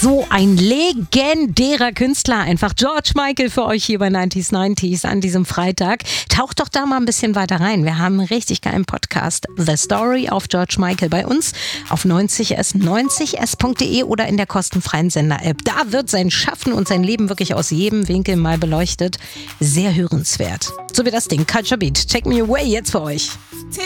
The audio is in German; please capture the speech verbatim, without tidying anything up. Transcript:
So ein legendärer Künstler, einfach George Michael für euch hier bei neunzig neunzig an diesem Freitag. Taucht doch da mal ein bisschen weiter rein. Wir haben einen richtig geilen Podcast, The Story of George Michael, bei uns auf neunzig s neunzig s punkt de oder in der kostenfreien Sender-App. Da wird sein Schaffen und sein Leben wirklich aus jedem Winkel mal beleuchtet. Sehr hörenswert. So wie das Ding Culture Beat. Take Me Away jetzt für euch.